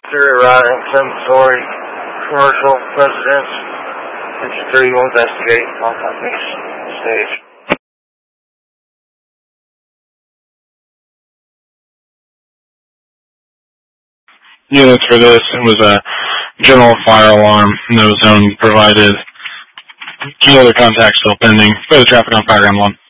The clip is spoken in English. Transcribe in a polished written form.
Routing 7-story commercial residence. Engine 3 will investigate. Contact next stage. Units for this, it was a general fire alarm, no zone provided. Two other contacts still pending. Further traffic on Fireground 1.